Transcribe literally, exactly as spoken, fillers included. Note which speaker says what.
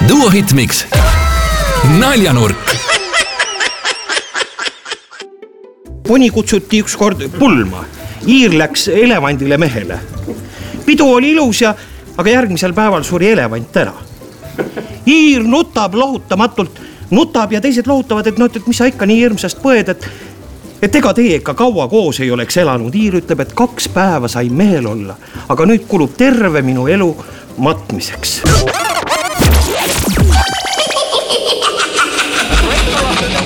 Speaker 1: Duo Hitmix. Naljanurk.
Speaker 2: Poni kutsuti üks kord pulma. Iir läks elevandile mehele. Pidu oli ilus ja, aga järgmisel päeval suri elevant ära. Iir nutab lohutamatult, nutab ja teised lohutavad, et, no, et mis sa ikka nii hirmsast põed, et, et ega teie ikka kaua koos ei oleks elanud. Iir ütleb, et kaks päeva sai mehel olla, aga nüüd kulub terve minu elu matmiseks.